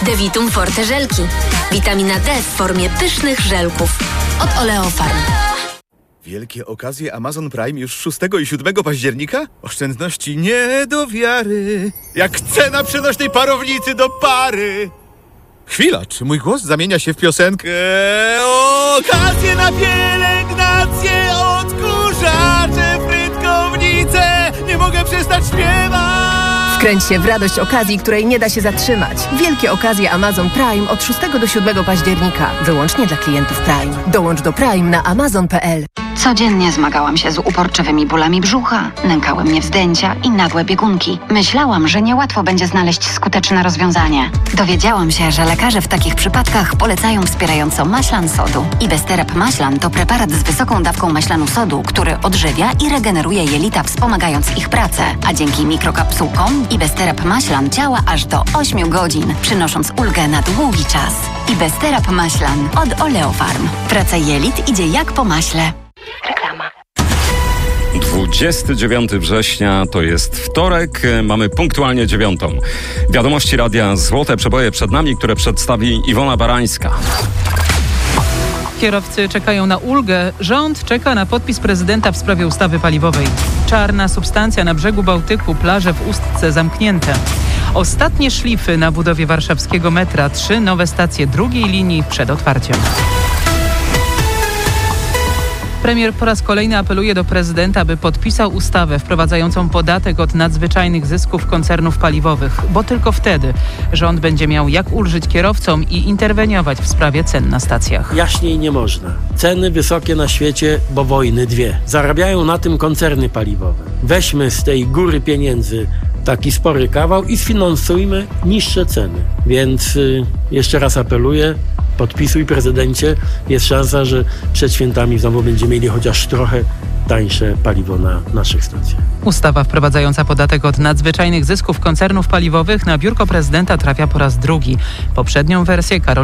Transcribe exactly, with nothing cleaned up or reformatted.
Devitum Forte żelki. Witamina D w formie pysznych żelków. Od Oleofarm. Wielkie okazje Amazon Prime już szóstego i siódmego października? Oszczędności nie do wiary. Jak cena przenośnej parownicy do pary. Chwila, czy mój głos zamienia się w piosenkę? Okazje na pielęgnację, odkurzacze, frytkownice. Nie mogę przestać śpiewać. Wkręć się w radość okazji, której nie da się zatrzymać. Wielkie okazje Amazon Prime od szóstego do siódmego października. Wyłącznie dla klientów Prime. Dołącz do Prime na amazon kropka p l. Codziennie zmagałam się z uporczywymi bólami brzucha, nękały mnie wzdęcia i nagłe biegunki. Myślałam, że niełatwo będzie znaleźć skuteczne rozwiązanie. Dowiedziałam się, że lekarze w takich przypadkach polecają wspierająco maślan sodu. Ibesterap maślan to preparat z wysoką dawką maślanu sodu, który odżywia i regeneruje jelita, wspomagając ich pracę. A dzięki mikrokapsułkom Ibesterap maślan działa aż do ośmiu godzin, przynosząc ulgę na długi czas. Ibesterap maślan od Oleofarm. Praca jelit idzie jak po maśle. Reklama. dwudziestego dziewiątego września to jest wtorek, mamy punktualnie dziewiątą. Wiadomości radia Złote Przeboje przed nami, które przedstawi Iwona Barańska. Kierowcy czekają na ulgę. Rząd czeka na podpis prezydenta w sprawie ustawy paliwowej. Czarna substancja na brzegu Bałtyku, plaże w Ustce zamknięte. Ostatnie szlify na budowie warszawskiego metra. Trzy nowe stacje drugiej linii przed otwarciem. Premier po raz kolejny apeluje do prezydenta, by podpisał ustawę wprowadzającą podatek od nadzwyczajnych zysków koncernów paliwowych, bo tylko wtedy rząd będzie miał jak ulżyć kierowcom i interweniować w sprawie cen na stacjach. Jaśniej nie można. Ceny wysokie na świecie, bo wojny dwie. Zarabiają na tym koncerny paliwowe. Weźmy z tej góry pieniędzy taki spory kawał i sfinansujmy niższe ceny. Więc y, jeszcze raz apeluję, podpisuj prezydencie. Jest szansa, że przed świętami znowu będziemy mieli chociaż trochę tańsze paliwo na naszych stacjach. Ustawa wprowadzająca podatek od nadzwyczajnych zysków koncernów paliwowych na biurko prezydenta trafia po raz drugi. Poprzednią wersję Karol